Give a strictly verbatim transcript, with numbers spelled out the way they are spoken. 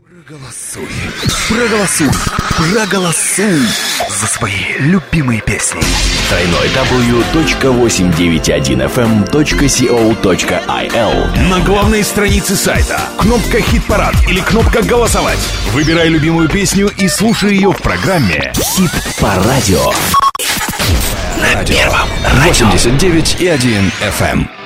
Проголосуй, проголосуй, проголосуй за свои любимые песни. дабл ю дабл ю дабл ю точка восемьсот девяносто один эф эм точка си о точка ай эл. На главной странице сайта кнопка «Хит-парад» или кнопка «Голосовать». Выбирай любимую песню и слушай ее в программе «Хит по радио». На первом радио восемьдесят девять и один эф эм.